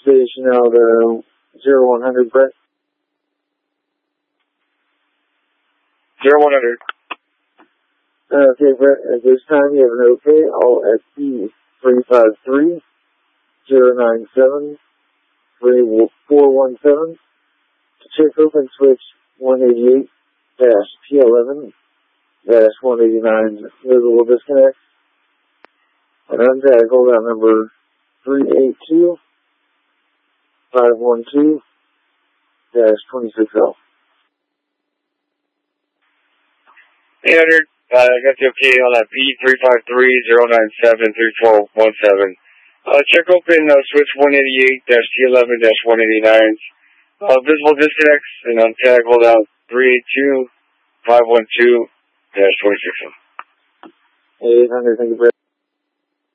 station out 0100, Brett. 0100. Okay, Brett, at this time you have an okay. All SC 353-097-3417 to check open switch 188-P11-189 visible disconnect. And untag holdout number 382-512-26L. 800, I got the okay on that P353-097-3417. Check open switch 188-T11-189. Visible disconnects and untag holdout 382-512-26L. 800, thank you, Brett.